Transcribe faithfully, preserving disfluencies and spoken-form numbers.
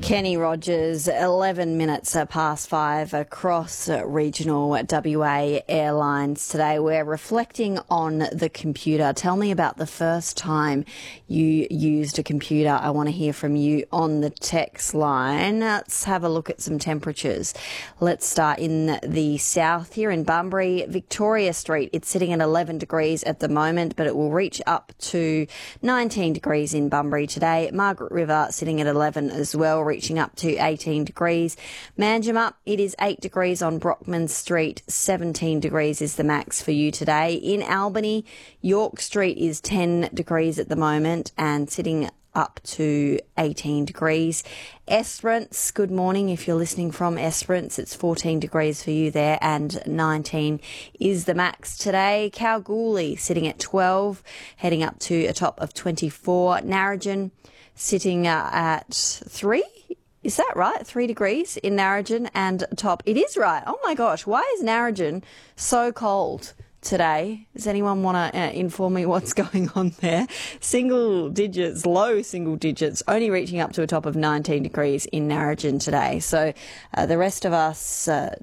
Kenny Rogers, eleven minutes past five across regional W A airlines today. We're reflecting on the computer. Tell me about the first time you used a computer. I want to hear from you on the text line. Let's have a look at some temperatures. Let's start in the south here in Bunbury. Victoria Street, it's sitting at eleven degrees at the moment, but it will reach up to nineteen degrees in Bunbury today. Margaret River sitting at eleven as well, reaching up to eighteen degrees. Manjimup, it is eight degrees on Brockman Street. seventeen degrees is the max for you today. In Albany, York Street is ten degrees at the moment and sitting up to eighteen degrees. Esperance, good morning if you're listening from Esperance. It's fourteen degrees for you there and nineteen is the max today. Kalgoorlie sitting at twelve, heading up to a top of twenty-four. Narrogin sitting uh, at three. Is that right? Three degrees in Narrogin and top. It is right. Oh my gosh, why is Narrogin so cold today? Does anyone want to uh, inform me what's going on there? Single digits, low single digits, only reaching up to a top of nineteen degrees in Narrogin today. So uh, the rest of us uh,